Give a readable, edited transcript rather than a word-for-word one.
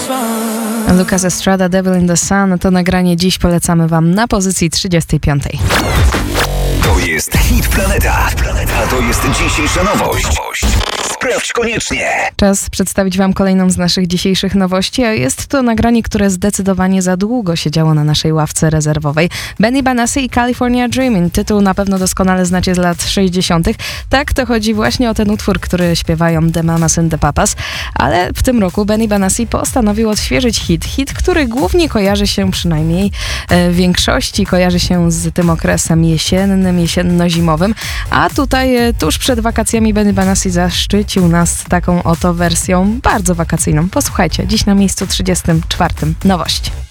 Lucas Estrada, Devil in the Sun. To nagranie dziś polecamy wam na pozycji 35. To jest Hit Planeta. A to jest dzisiejsza nowość. Sprawdź koniecznie. Czas przedstawić wam kolejną z naszych dzisiejszych nowości, a jest to nagranie, które zdecydowanie za długo siedziało na naszej ławce rezerwowej. Benny Benassi i California Dreamin'. Tytuł na pewno doskonale znacie z lat 60. Tak, to chodzi właśnie o ten utwór, który śpiewają The Mamas and the Papas. Ale w tym roku Benny Benassi postanowił odświeżyć hit, który głównie kojarzy się, przynajmniej w większości, kojarzy się z tym okresem jesienno-zimowym. A tutaj tuż przed wakacjami Benny Benassi zaszczycił nas taką oto wersją bardzo wakacyjną. Posłuchajcie, dziś na miejscu 34. Nowość.